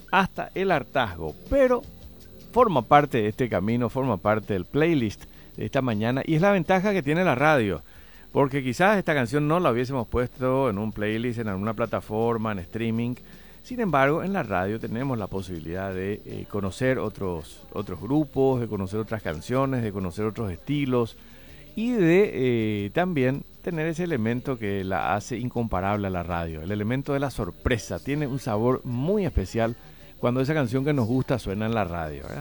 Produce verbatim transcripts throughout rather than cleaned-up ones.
hasta el hartazgo, pero forma parte de este camino, forma parte del playlist de esta mañana y es la ventaja que tiene la radio, porque quizás esta canción no la hubiésemos puesto en un playlist, en alguna plataforma, en streaming. Sin embargo, en la radio tenemos la posibilidad de eh, conocer otros, otros grupos, de conocer otras canciones, de conocer otros estilos y de eh, también tener ese elemento que la hace incomparable a la radio, el elemento de la sorpresa. Tiene un sabor muy especial cuando esa canción que nos gusta suena en la radio, ¿verdad?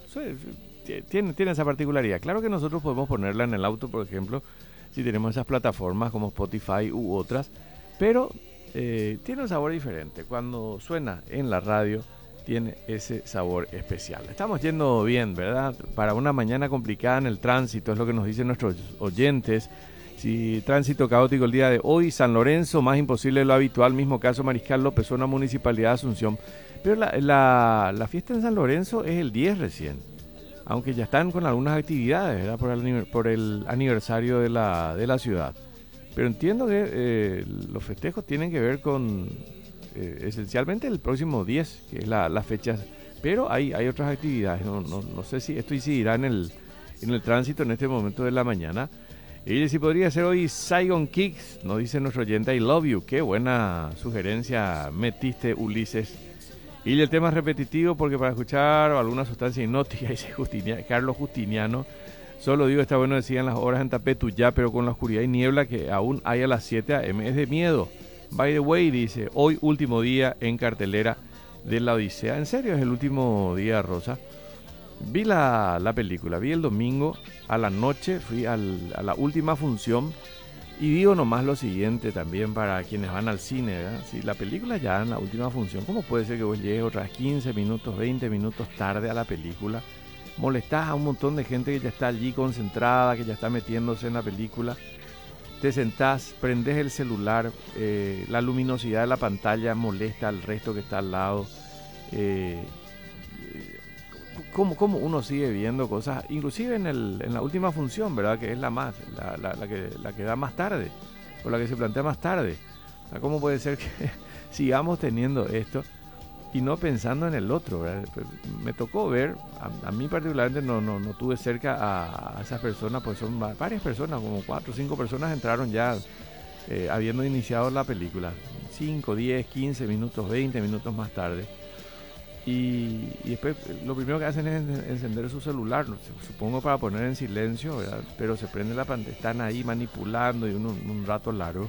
Tiene, tiene esa particularidad. Claro que nosotros podemos ponerla en el auto, por ejemplo, si tenemos esas plataformas como Spotify u otras, pero eh, tiene un sabor diferente. Cuando suena en la radio, tiene ese sabor especial. Estamos yendo bien, ¿verdad? Para una mañana complicada en el tránsito, es lo que nos dicen nuestros oyentes. Si tránsito caótico el día de hoy, San Lorenzo, más imposible de lo habitual, mismo caso Mariscal López, zona Municipalidad de Asunción. Pero la, la, la fiesta en San Lorenzo es el diez recién, aunque ya están con algunas actividades, ¿verdad? Por el, por el aniversario de la, de la ciudad. Pero entiendo que eh, los festejos tienen que ver con eh, esencialmente el próximo diez, que es la, la fecha, pero hay, hay otras actividades. No, no, no sé si esto incidirá en el, en el tránsito en este momento de la mañana. Y si podría ser hoy Saigon Kicks, nos dice nuestro oyente I Love You. Qué buena sugerencia metiste, Ulises. Y el tema es repetitivo porque para escuchar alguna sustancia hipnótica, dice Justinia, Carlos Justiniano, solo digo, está bueno decían las horas en Tapetuyá, pero con la oscuridad y niebla que aún hay a las siete a eme es de miedo. By the way, dice, hoy último día en cartelera de la Odisea. ¿En serio es el último día, Rosa? Vi la, la película, vi el domingo a la noche, fui al, a la última función. Y digo nomás lo siguiente también para quienes van al cine, ¿verdad? Si la película ya en la última función, ¿cómo puede ser que vos llegues otras quince minutos, veinte minutos tarde a la película? Molestás a un montón de gente que ya está allí concentrada, que ya está metiéndose en la película. Te sentás, prendés el celular, eh, la luminosidad de la pantalla molesta al resto que está al lado. Eh, ¿Cómo, ¿Cómo uno sigue viendo cosas, inclusive en, el, en la última función, ¿verdad? Que es la más, la, la, la, que, la que da más tarde, o la que se plantea más tarde. O sea, ¿cómo puede ser que sigamos teniendo esto y no pensando en el otro, ¿verdad? Me tocó ver, a, a mí particularmente no, no, no tuve cerca a, a esas personas, pues son varias personas, como cuatro o cinco personas entraron ya eh, habiendo iniciado la película, cinco, diez, quince minutos, veinte minutos más tarde. Y, y después lo primero que hacen es encender su celular, supongo para poner en silencio, ¿verdad? Pero se prende la pantalla, están ahí manipulando y un, un rato largo.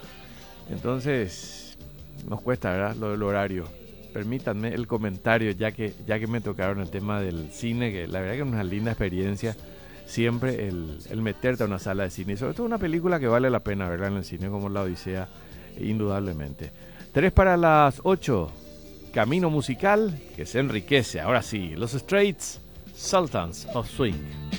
Entonces nos cuesta, ¿verdad? Lo del horario. Permítanme el comentario ya que, ya que me tocaron el tema del cine, que la verdad que es una linda experiencia siempre el, el meterte a una sala de cine, y sobre todo una película que vale la pena verla en el cine como La Odisea, indudablemente. Tres para las ocho. Camino musical que se enriquece. Ahora sí, los Straits, Sultans of Swing.